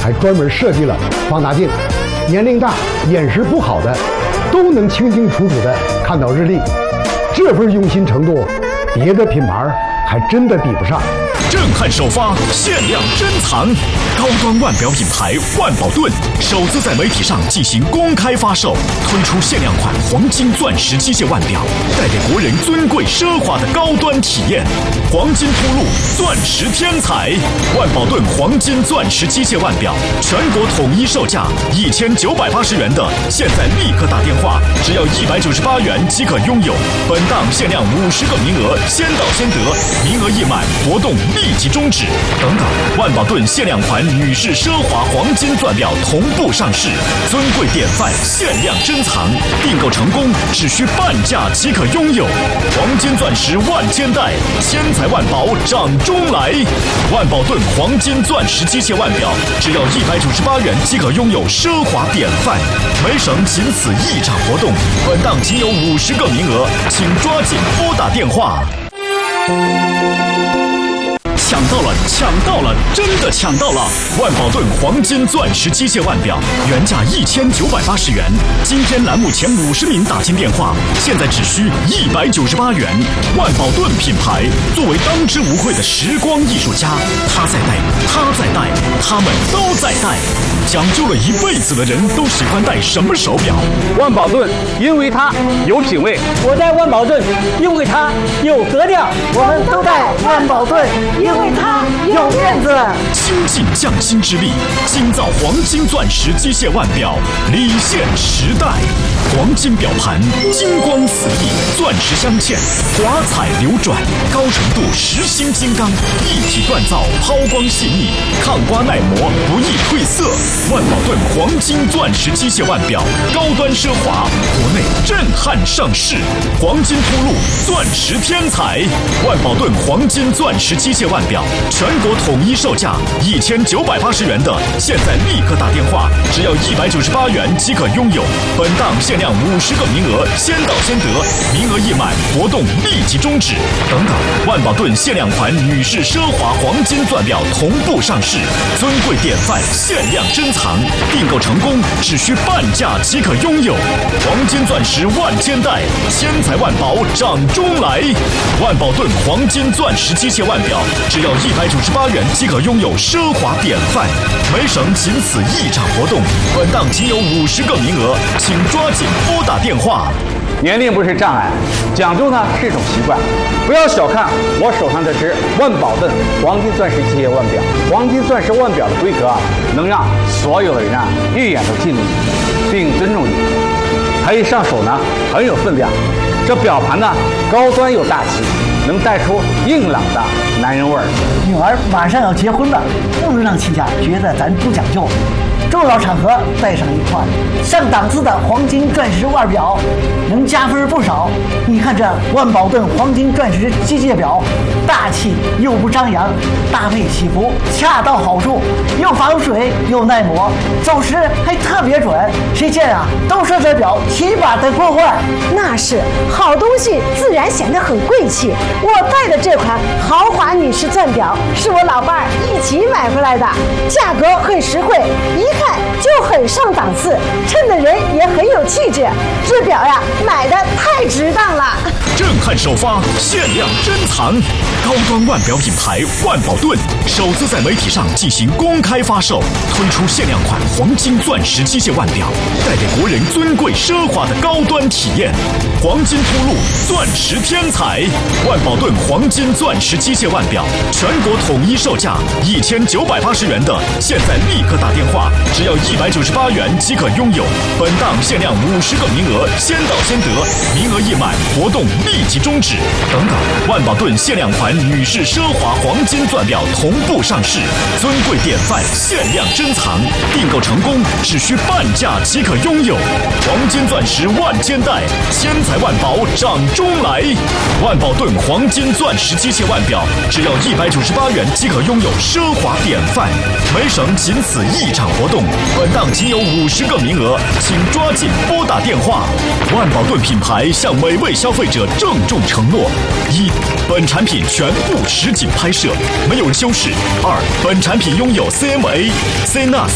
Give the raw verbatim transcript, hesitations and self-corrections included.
还专门设计了放大镜，年龄大、眼识不好的都能清清楚楚地看到日历。这份用心程度，别的品牌还真的比不上。 震撼首发，限量珍藏，高端腕表品牌万宝盾首次在媒体上进行公开发售，推出限量款黄金钻石机械腕表，带给国人尊贵奢华的高端体验。黄金铺路，钻石天才，万宝盾黄金钻石机械腕表，全国统一售价一千九百八十元的，现在立刻打电话，只要一百九十八元即可拥有。本档限量五十个名额，先到先得，名额一满，活动立即终止。等等，万宝盾限量款女士奢华黄金钻表同步上市，尊贵典范，限量珍藏，订购成功只需半价即可拥有。黄金钻石万千代，千财万宝掌中来。万宝盾黄金钻石机械腕表，只要一百九十八元即可拥有奢华典范。梅省仅此一场活动，本档仅有五十个名额，请抓紧拨打电话。抢到了，抢到了，真的抢到了！万宝盾黄金钻石机械腕表，原价一千九百八十元，今天栏目前五十名打进电话，现在只需一百九十八元。万宝盾品牌作为当之无愧的时光艺术家，他在戴，他在戴，他们都在戴。讲究了一辈子的人都喜欢戴什么手表？ 万宝盾，因为它有品位。 我戴万宝盾，因为它有格调。 我们都戴万宝盾，因为它有面子。 倾尽匠心之力，精造黄金钻石机械腕表，礼现时代。黄金表盘，金光四溢，钻石镶嵌，华彩流转，高程度实心金刚，一体锻造，抛光细腻，抗刮耐磨，不易褪色。万宝盾黄金钻石机械腕表，高端奢华，国内震撼上市。黄金铺路，钻石天才。万宝盾黄金钻石机械腕表，全国统一售价一千九百八十元的，现在立刻打电话，只要一百九十八元即可拥有。本档限量五十个名额，先到先得，名额一满，活动立即终止。等等，万宝盾限量款女士奢华黄金钻表同步上市，尊贵典范，限量珍藏，订购成功只需半价即可拥有。黄金钻石万千代，千财万宝掌中来。万宝盾黄金钻石机械腕表，只要一百九十八元即可拥有奢华典范。梅省仅此一场活动，本档仅有五十个名额，请抓紧拨打电话。 年龄不是障碍，讲究呢是一种习惯。不要小看我手上这只万宝盾黄金钻石机械腕表，黄金钻石腕表的规格啊，能让所有的人啊一眼都记住你，并尊重你。它一上手呢很有分量，这表盘呢高端又大气，能带出硬朗的男人味儿。 女儿马上要结婚了，不能让亲家觉得咱不讲究。重要场合带上一块上档次的黄金钻石腕表，能加分不少。你看这万宝盾黄金钻石机械表，大气又不张扬，搭配起伏恰到好处，又防水又耐磨，走时还特别准。谁见啊都说这表起码得破坏。 那是好东西，自然显得很贵气。我戴的这款豪华女士钻表是我老伴儿一起买回来的，价格很实惠，一看就很上档次，衬的人也很有气质。这表呀，买的太值当了。 震撼首发，限量珍藏，高端腕表品牌万宝盾首次在媒体上进行公开发售，推出限量款黄金钻石机械腕表，带给国人尊贵奢华的高端体验。黄金铺路，钻石天才，万宝盾黄金钻石机械腕表，全国统一售价一千九百八十元的，现在立刻打电话，只要一百九十八元即可拥有。本档限量五十个名额，先到先得，名额一满，活动立即终止。等等，万宝盾限量款女士奢华黄金钻表同步上市，尊贵典范，限量珍藏，订购成功只需半价即可拥有。黄金钻石万千代，千财万宝掌中来。万宝盾黄金钻石机械腕表，只要一百九十八元即可拥有奢华典范。梅省仅此一场活动，本档仅有五十个名额，请抓紧拨打电话。万宝盾品牌向每位消费者郑重承诺：一、本产品全部实景拍摄，没有修饰；二、本产品拥有 C M A、C N A S